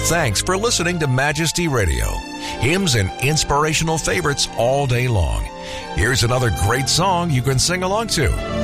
Thanks for listening to Majesty Radio. Hymns and inspirational favorites all day long. Here's another great song you can sing along to.